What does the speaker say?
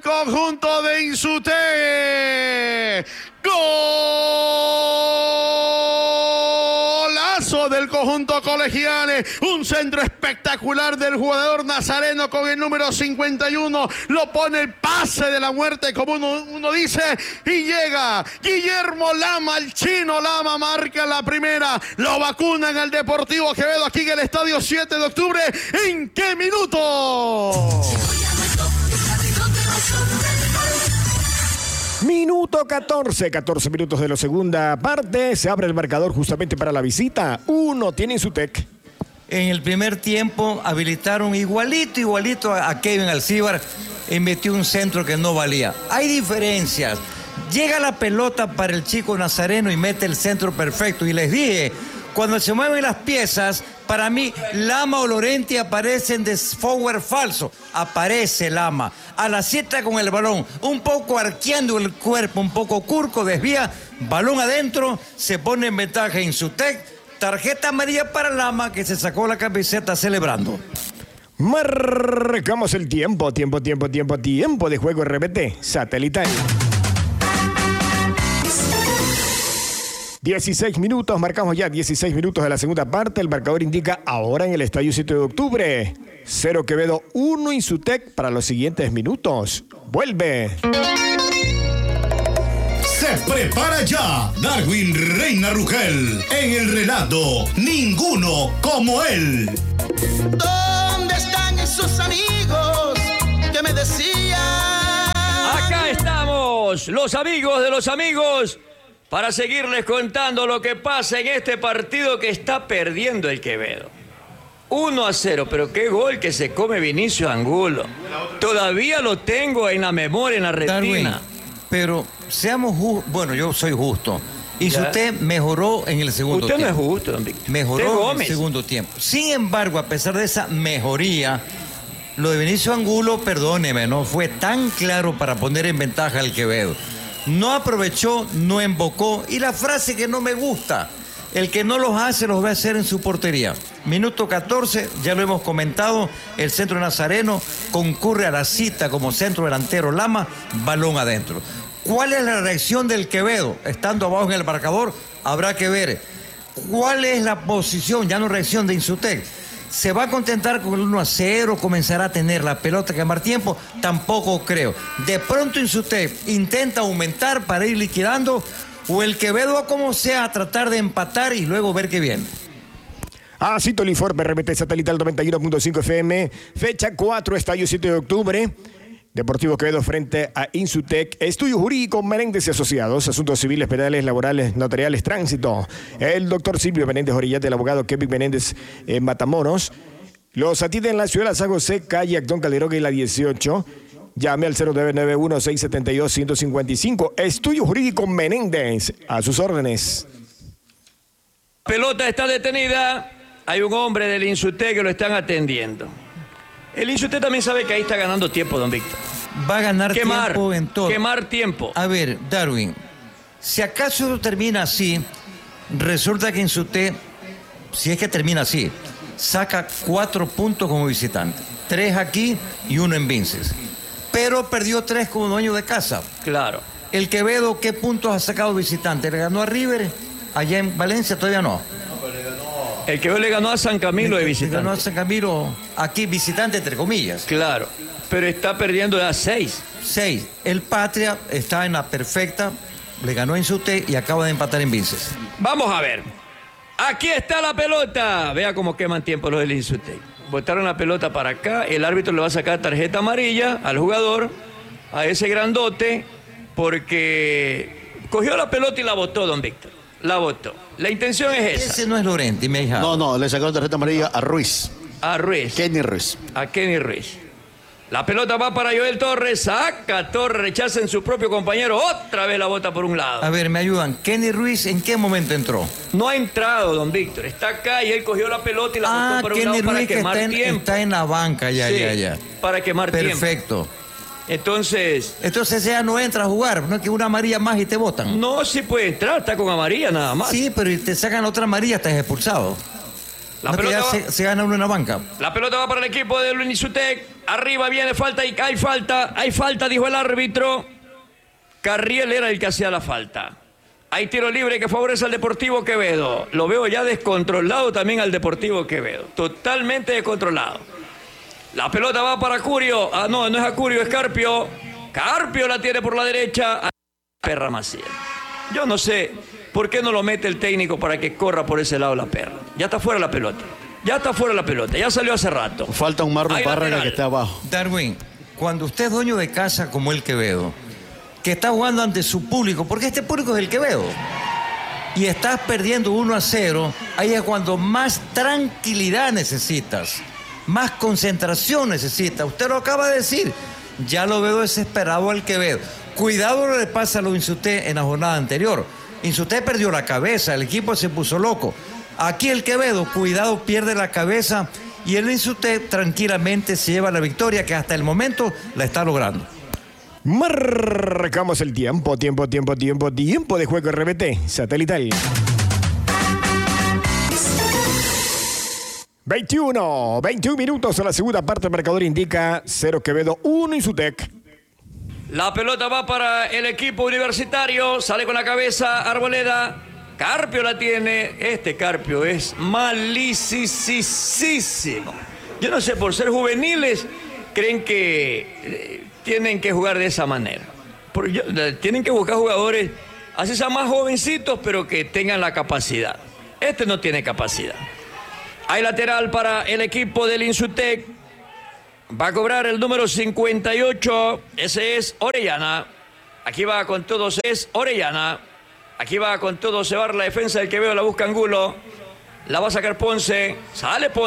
conjunto de Insute. Golazo del conjunto Colegiales. Un centro espectacular del jugador nazareno con el número 51. Lo pone el pase de la muerte, como uno dice. Y llega Guillermo Lama, el chino Lama, marca la primera. Lo vacunan al Deportivo Quevedo aquí en el Estadio 7 de octubre. ¿En qué minuto? Minuto 14 minutos de la segunda parte. Se abre el marcador justamente para la visita. 1 tiene Insutec. En el primer tiempo habilitaron igualito a Kevin Alcíbar y metió un centro que no valía. Hay diferencias. Llega la pelota para el chico nazareno y mete el centro perfecto. Y les dije, cuando se mueven las piezas, para mí Lama o Lorenti aparecen de forward falso. Aparece Lama a la sieta con el balón, un poco arqueando el cuerpo, un poco curco, desvía, balón adentro, se pone en ventaja Insutec. Tarjeta amarilla para Lama, que se sacó la camiseta celebrando. Marcamos el tiempo de juego RBT satelital. 16 minutos, marcamos ya 16 minutos de la segunda parte. El marcador indica ahora en el Estadio 7 de octubre. 0 Quevedo, 1 Insutec para los siguientes minutos. Vuelve. Se prepara ya Darwin Reina Rugel en el relato Ninguno como él. ¿Dónde están esos amigos que me decían? Acá estamos, los amigos de los amigos, para seguirles contando lo que pasa en este partido que está perdiendo el Quevedo. 1-0, pero qué gol que se come Vinicio Angulo. Todavía lo tengo en la memoria, en la retina. Darwin, pero seamos justos. Bueno, yo soy justo. Y si usted mejoró en el segundo tiempo. Usted no es justo, don Víctor. Mejoró en el segundo tiempo. Sin embargo, a pesar de esa mejoría, lo de Vinicio Angulo, perdóneme, no fue tan claro para poner en ventaja al Quevedo. No aprovechó, no embocó. Y la frase que no me gusta, el que no los hace, los va a hacer en su portería. Minuto 14, ya lo hemos comentado, el centro nazareno concurre a la cita como centro delantero Lama, balón adentro. ¿Cuál es la reacción del Quevedo? Estando abajo en el marcador, habrá que ver. ¿Cuál es la posición, ya no reacción de Insutec? ¿Se va a contentar con el 1-0? ¿Comenzará a tener la pelota que quemar tiempo? Tampoco creo. De pronto Insutec intenta aumentar para ir liquidando, o el Quevedo, como sea, a tratar de empatar y luego ver qué viene. Cito el informe RBT satelital 91.5 FM. Fecha 4, Estadio 7 de octubre. Deportivo Quevedo frente a Insutec. Estudio Jurídico Menéndez y Asociados. Asuntos civiles, penales, laborales, notariales, tránsito. El doctor Silvio Menéndez Orillate, el abogado Kevin Menéndez Matamoros. Los atienden en la ciudad de San José, calle Actón Calderón y la 18. Llame al 0991-672-155. Estudio Jurídico Menéndez. A sus órdenes. Pelota está detenida. Hay un hombre del Insutec que lo están atendiendo. El Insutec también sabe que ahí está ganando tiempo, don Víctor. Va a ganar tiempo en todo. Quemar tiempo. A ver, Darwin, si acaso termina así, resulta que Insutec, si es que termina así, saca 4 puntos como visitante. 3 aquí y 1 en Vinces. Pero perdió 3 como dueño de casa. Claro. El Quevedo, ¿qué puntos ha sacado visitante? ¿Le ganó a River? Allá en Valencia todavía no. El Quevedo le ganó a San Camilo de visitante. Le ganó a San Camilo, aquí visitante entre comillas. Claro, pero está perdiendo ya 6. 6. El Patria está en la perfecta, le ganó en Insutec y acaba de empatar en Vinces. Vamos a ver. Aquí está la pelota. Vea cómo queman tiempo los del Insutec. Botaron la pelota para acá. El árbitro le va a sacar tarjeta amarilla al jugador, a ese grandote, porque cogió la pelota y la botó, don Víctor. La botó. La intención es esa. Ese no es Lorenti, me hija. No, le sacaron tarjeta amarilla a Ruiz. A Ruiz. Kenny Ruiz. A Kenny Ruiz. La pelota va para Joel Torres. Saca Torres, rechaza en su propio compañero. Otra vez la bota por un lado. A ver, me ayudan. Kenny Ruiz, ¿en qué momento entró? No ha entrado, don Víctor. Está acá y él cogió la pelota y la botó por un lado para quemar tiempo. Está en la banca, ya. Para quemar tiempo. Perfecto. Entonces ya no entra a jugar, no es que una amarilla más y te botan. No, sí puede entrar, está con amarilla nada más. Sí, pero te sacan otra amarilla, estás expulsado. La pelota se gana uno en la banca. La pelota va para el equipo de Insutec. Arriba viene falta y hay falta, dijo el árbitro. Carriel era el que hacía la falta. Hay tiro libre que favorece al Deportivo Quevedo. Lo veo ya descontrolado también al Deportivo Quevedo. Totalmente descontrolado. La pelota va para Curio. Ah, no es a Curio, es Carpio. Carpio la tiene por la derecha. Perra Maciel. Yo no sé por qué no lo mete el técnico para que corra por ese lado la perra. Ya está fuera la pelota. Ya salió hace rato. Falta un Marlon Párraga que está abajo. Darwin, cuando usted es dueño de casa como el Quevedo, que está jugando ante su público, porque este público es el Quevedo, y estás perdiendo 1-0, ahí es cuando más tranquilidad necesitas, más concentración necesitas. Usted lo acaba de decir, ya lo veo desesperado al Quevedo. Cuidado, no le pasa a lo Insuté en la jornada anterior. Insuté perdió la cabeza, el equipo se puso loco. Aquí el Quevedo, cuidado, pierde la cabeza y el Insuté tranquilamente se lleva la victoria que hasta el momento la está logrando. Marcamos el tiempo de juego RBT satelital. 21 minutos a la segunda parte. El marcador indica 0 Quevedo, 1 Insutec. La pelota va para el equipo universitario. Sale con la cabeza Arboleda. Carpio la tiene. Este Carpio es malicísimo. Yo no sé, por ser juveniles, creen que tienen que jugar de esa manera. Tienen que buscar jugadores, así sean más jovencitos, pero que tengan la capacidad. Este no tiene capacidad. Hay lateral para el equipo del Insutec. Va a cobrar el número 58. Ese es Orellana. Aquí va con todo, es Orellana. Aquí va con todo, se va la defensa del Quevedo, la busca Angulo. La va a sacar Ponce. Sale Ponce.